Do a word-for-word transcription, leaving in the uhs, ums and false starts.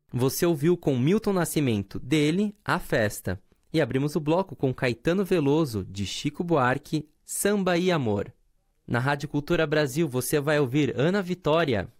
Você ouviu com Milton Nascimento, dele, A Festa. E abrimos o bloco com Caetano Veloso, de Chico Buarque, Samba e Amor. Na Rádio Cultura Brasil você vai ouvir Ana Vitória.